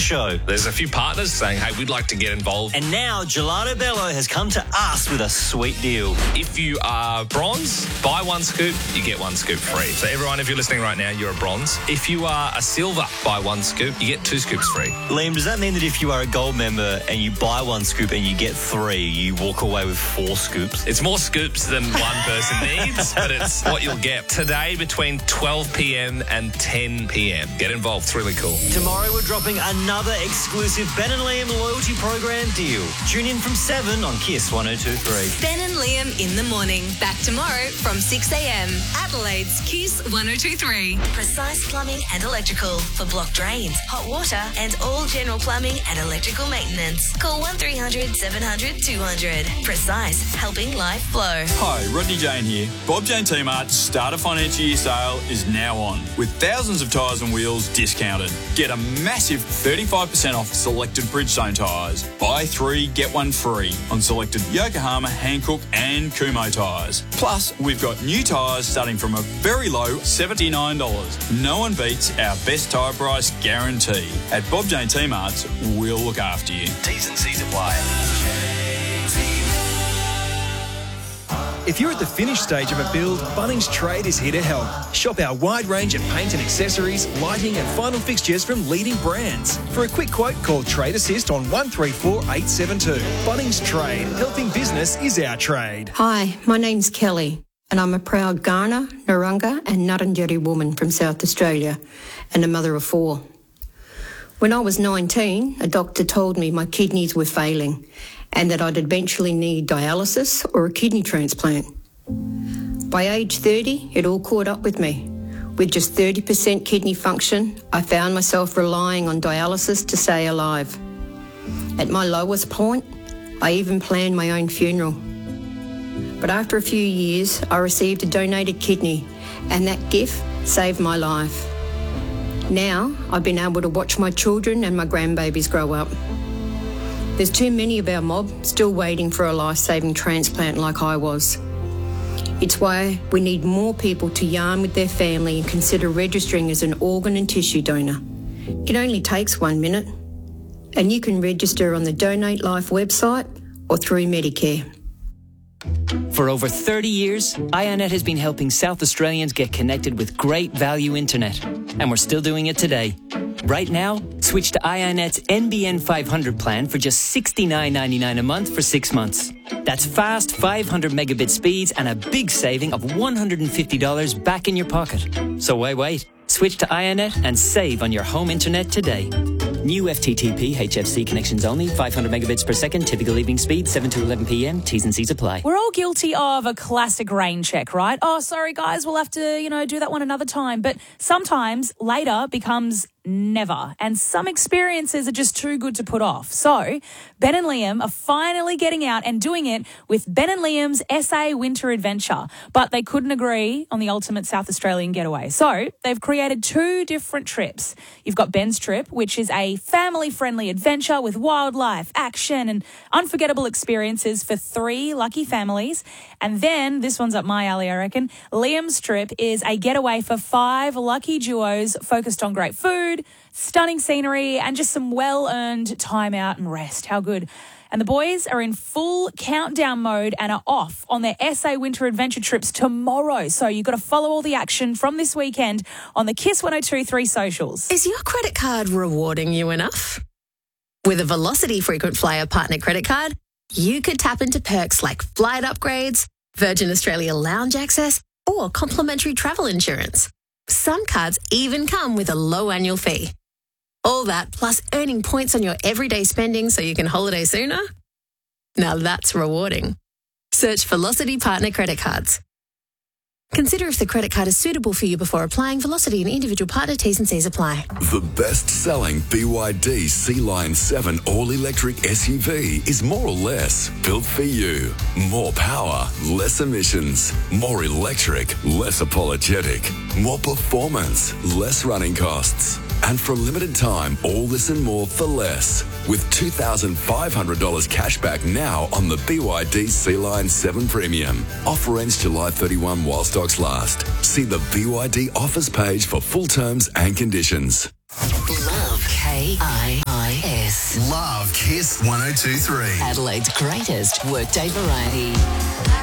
show. There's a few partners saying, hey, we'd like to get involved. And now Gelato Bello has come to us with a sweet deal. If you are bronze, buy one scoop, you get one scoop free. So everyone, if you're listening right now, you're a bronze. If you are a silver, buy one scoop, you get 2 scoops free. Liam, does that mean that if you are a gold member and you buy one scoop and you get 3, you walk away with 4 scoops? It's more scoops than one person needs, but it's what you'll get. Today between 12 p.m. and 10 p.m. Get involved. It's really cool. Tomorrow we're dropping another exclusive Ben and Liam loyalty program deal. Tune in from 7 on KISS 102.3. Ben and Liam in the morning. Back tomorrow from 6 a.m. Adelaide's KISS 102.3. Precise Plumbing and Electrical for block drains, hot water and all general plumbing and electrical maintenance. Call 1300 700 200. Precise, helping life flow. Hi, Rodney Jane here. Bob Jane T-Mart's Starter Financial Year sale is now on, with thousands of tyres and wheels discounted. Get a massive 35% off selected Bridgestone tyres. Buy 3, get 1 free on selected Yokohama, Hankook and Kumho tyres. Plus, we've got new tyres starting from a very low $79. No one beats our best tyre price guarantee. At Bob Jane T-Mart's, we'll look after you. T's and C's apply. If you're at the finished stage of a build, Bunnings Trade is here to help. Shop our wide range of paint and accessories, lighting and final fixtures from leading brands. For a quick quote, call Trade Assist on 134 872. Bunnings Trade. Helping business is our trade. Hi, my name's Kelly, and I'm a proud Kaurna, Narungga and Ngarrindjeri woman from South Australia and a mother of 4. When I was 19, a doctor told me my kidneys were failing and that I'd eventually need dialysis or a kidney transplant. By age 30, it all caught up with me. With just 30% kidney function, I found myself relying on dialysis to stay alive. At my lowest point, I even planned my own funeral. But after a few years, I received a donated kidney, and that gift saved my life. Now, I've been able to watch my children and my grandbabies grow up. There's too many of our mob still waiting for a life-saving transplant like I was. It's why we need more people to yarn with their family and consider registering as an organ and tissue donor. It only takes 1 minute, and you can register on the Donate Life website or through Medicare. For over 30 years, IONET has been helping South Australians get connected with great value internet, and we're still doing it today. Right now, switch to IONET's NBN 500 plan for just $69.99 a month for 6 months. That's fast 500 megabit speeds and a big saving of $150 back in your pocket. So why wait? Switch to IONET and save on your home internet today. New FTTP HFC connections only, 500 megabits per second, typical evening speed, 7 to 11 p.m, T's and C's apply. We're all guilty of a classic rain check, right? Oh, sorry, guys, we'll have to, do that one another time. But sometimes later becomes never. And some experiences are just too good to put off. So Ben and Liam are finally getting out and doing it with Ben and Liam's SA Winter Adventure. But they couldn't agree on the ultimate South Australian getaway. So they've created 2 different trips. You've got Ben's trip, which is a family-friendly adventure with wildlife, action and unforgettable experiences for 3 lucky families. And then, this one's up my alley, I reckon, Liam's trip is a getaway for 5 lucky duos focused on great food, stunning scenery and just some well-earned time out and rest. How good. And the boys are in full countdown mode and are off on their SA Winter Adventure trips tomorrow. So you've got to follow all the action from this weekend on the KISS 102.3 socials. Is your credit card rewarding you enough? With a Velocity Frequent Flyer Partner credit card, you could tap into perks like flight upgrades, Virgin Australia lounge access, or complimentary travel insurance. Some cards even come with a low annual fee. All that plus earning points on your everyday spending so you can holiday sooner? Now that's rewarding. Search Velocity Partner credit cards. Consider if the credit card is suitable for you before applying. Velocity and individual partner T's and C's apply. The best-selling BYD Sea Line 7 all-electric SUV is more or less built for you. More power, less emissions. More electric, less apologetic. More performance, less running costs. And for a limited time, all this and more for less. With $2,500 cash back now on the BYD Sea Line 7 Premium. Offer ends July 31 while stocks last. See the BYD offers page for full terms and conditions. Love KII. Kiss 102.3. Adelaide's greatest workday variety.